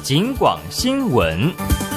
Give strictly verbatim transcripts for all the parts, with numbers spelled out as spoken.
警广新闻。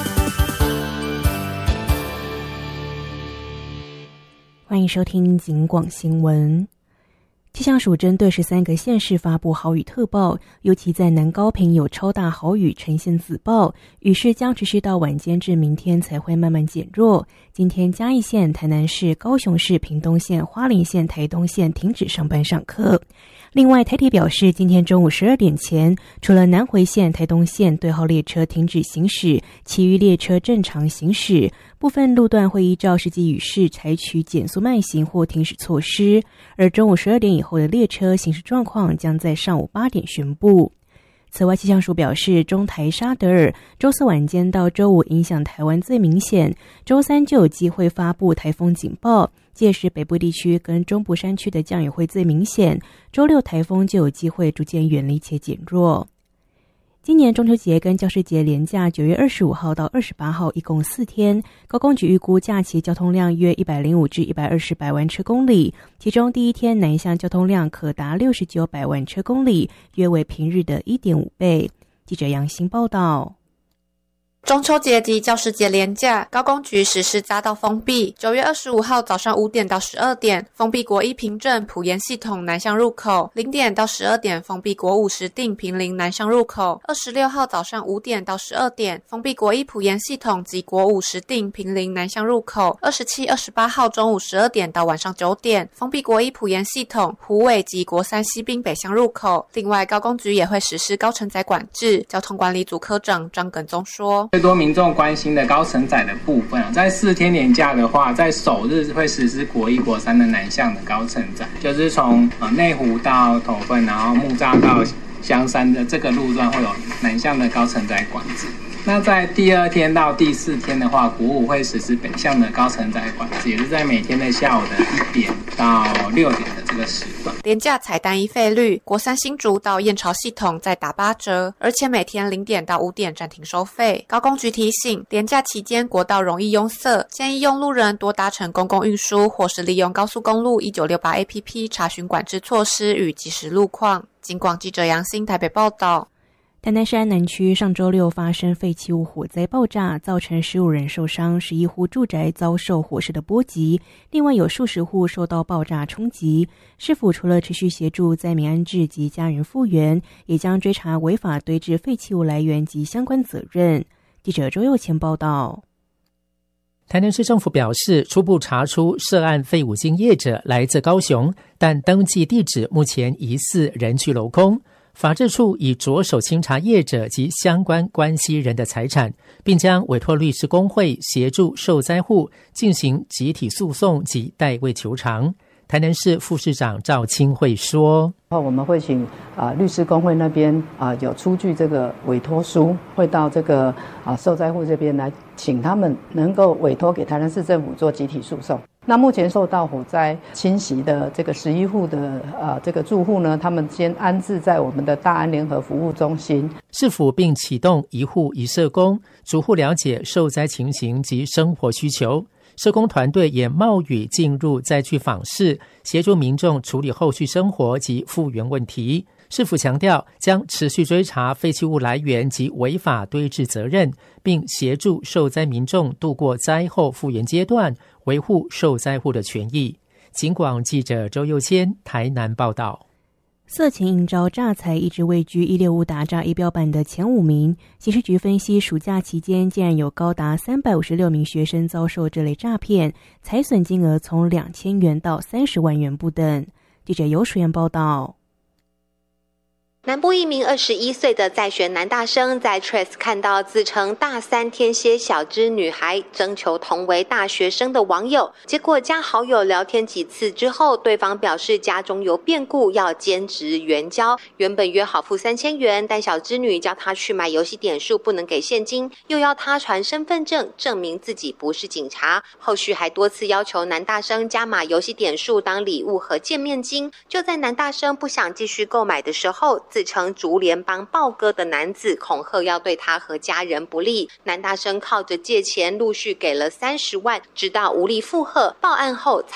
欢迎收听警广新闻。气象署针对十三个县市发布豪雨特报，尤其在南高屏有超大豪雨呈现紫报，雨势将持续到晚间至明天才会慢慢减弱。今天嘉义县、台南市、高雄市、屏东县、花莲县、台东县停止上班上课。另外，台铁表示，今天中午十二点前，除了南回线、台东线对号列车停止行驶，其余列车正常行驶。部分路段会依照实际雨势采取减速慢行或停驶措施，而中午十二点以后的列车行驶状况将在上午八点宣布。此外，气象署表示，中台沙德尔周四晚间到周五影响台湾最明显，周三就有机会发布台风警报，届时北部地区跟中部山区的降雨会最明显，周六台风就有机会逐渐远离且减弱。今年中秋节跟教师节连假九月二十五号到二十八号一共四天，高公局预估假期交通量约一百零五至一百二十百万车公里，其中第一天南向交通量可达六十九百万车公里，约为平日的 一点五倍。记者杨欣报道。 中秋节及教师节连假，高公局实施匝道封闭。九月二十五号早上五点到十二点，封闭国一平镇埔盐系统南向入口；零点到十二点，封闭国五石碇坪林南向入口。二十六号早上五点到十二点，封闭国一埔盐系统及国五石碇坪林南向入口。二十七、二十八号中午十二点到晚上九点，封闭国一埔盐系统、虎尾及国三西滨北向入口。另外，高公局也会实施高承载管制。交通管理组科长张耿宗说。 最多民众关心的高承载的部分啊，在四天连假的话，在首日会实施国一、国三的南向的高承载，就是从呃内湖到头份，然后木栅到香山的这个路段会有南向的高承载管制。那在第二天到第四天的话，国五会实施北向的高承载管制，也是在每天的下午的一点到六点的这个时段。 连假采单一费率，国三新竹到燕巢系统再打八折，而且每天零点到五点暂停收费。高公局提醒，连假期间国道容易拥塞，建议用路人多搭乘公共运输，或是利用高速公路一九六八 A P P 查询管制措施与即时路况。警广记者杨欣台北报道。 台南市安南区上周六发生废弃物火灾爆炸，造成十五人受伤，十一户住宅遭受火势的波及，另外有数十户受到爆炸冲击。市府除了持续协助灾民安置及家人复原，也将追查违法堆置废弃物来源及相关责任。记者周佑前报道。 台南市政府表示，初步查出涉案废五金业者来自高雄，但登记地址目前疑似人去楼空。法制处已着手清查业者及相关关系人的财产，并将委托律师公会协助受灾户进行集体诉讼及代位求偿。台南市副市长赵清慧说：“ 我们会请啊、呃、律师公会那边啊、呃、有出具这个委托书，会到这个啊、呃、受灾户这边来，请他们能够委托给台南市政府做集体诉讼。那目前受到火灾侵袭的这个十一户的呃这个住户呢，他们先安置在我们的大安联合服务中心。 市府并启动一户一社工，逐户了解受灾情形及生活需求。社工团队也冒雨进入灾区访视，协助民众处理后续生活及复原问题。市府强调，将持续追查废弃物来源及违法堆置责任，并协助受灾民众度过灾后复原阶段，维护受灾户的权益。警广记者周佑谦台南报道。 色情应招诈财一直位居一六五打诈一标版的前五名。刑事局分析，暑假期间竟然有高达三百五十六名学生遭受这类诈骗，财损金额从两千元到三十万元不等。记者游淑妍报道。 南部一名二十一岁的在学男大生在 Threads 看到自称大三天蝎小只女孩征求同为大学生的网友，结果加好友聊天几次之后，对方表示家中有变故要兼职援交，原本约好付三千元，但小织女叫他去买游戏点数不能给现金，又要他传身份证证明自己不是警察，后续还多次要求男大生加码游戏点数当礼物和见面金。就在男大生不想继续购买的时候，自称竹联帮豹哥的男子恐吓要对他和家人不利，男大生靠着借钱陆续给了三十万，直到无力负荷，报案后才